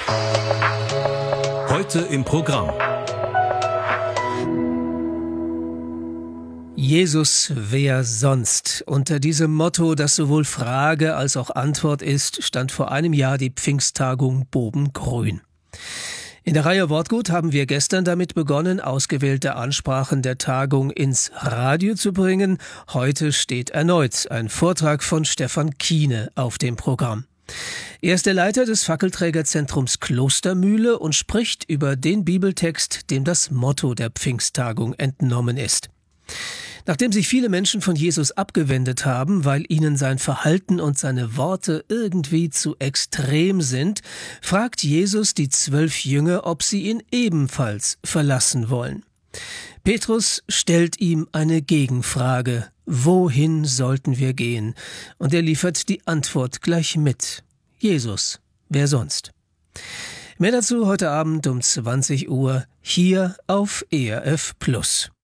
Heute im Programm. Jesus, wer sonst? Unter diesem Motto, das sowohl Frage als auch Antwort ist, stand vor einem Jahr die Pfingsttagung Bobengrün. In der Reihe Wortgut haben wir gestern damit begonnen, ausgewählte Ansprachen der Tagung ins Radio zu bringen. Heute steht erneut ein Vortrag von Stefan Kiene auf dem Programm. Er ist der Leiter des Fackelträgerzentrums Klostermühle und spricht über den Bibeltext, dem das Motto der Pfingsttagung entnommen ist. Nachdem sich viele Menschen von Jesus abgewendet haben, weil ihnen sein Verhalten und seine Worte irgendwie zu extrem sind, fragt Jesus die 12 Jünger, ob sie ihn ebenfalls verlassen wollen. Petrus stellt ihm eine Gegenfrage: Wohin sollten wir gehen? Und er liefert die Antwort gleich mit: Jesus, wer sonst? Mehr dazu heute Abend um 20 Uhr hier auf ERF Plus.